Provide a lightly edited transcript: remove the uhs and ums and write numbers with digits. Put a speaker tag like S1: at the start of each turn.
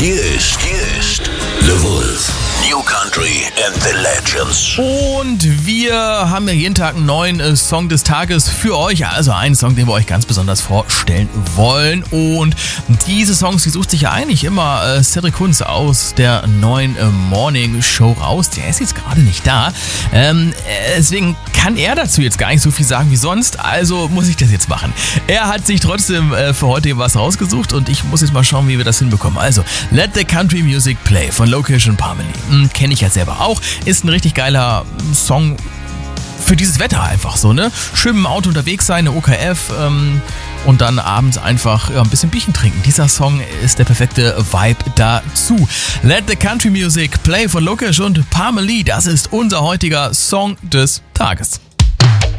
S1: Hier ist The Wolf. New Country and the Legends.
S2: Und wir haben ja jeden Tag einen neuen Song des Tages für euch. Also einen Song, den wir euch ganz besonders vorstellen wollen. Und diese Songs, die sucht sich ja eigentlich immer Cedric Kunz aus der neuen Morning Show raus. Der ist jetzt gerade nicht da. Deswegen kann er dazu jetzt gar nicht so viel sagen wie sonst. Also muss ich das jetzt machen. Er hat sich trotzdem für heute was rausgesucht und ich muss jetzt mal schauen, wie wir das hinbekommen. Also, Let the Country Music Play von Lokesh und Parmalee. Kenne ich ja selber auch. Ist ein richtig geiler Song für dieses Wetter einfach so, ne? Schön im Auto unterwegs sein, eine OKF und dann abends einfach ein bisschen Bierchen trinken. Dieser Song ist der perfekte Vibe dazu. Let the Country Music Play von Lokesh und Parmalee. Das ist unser heutiger Song des Tages.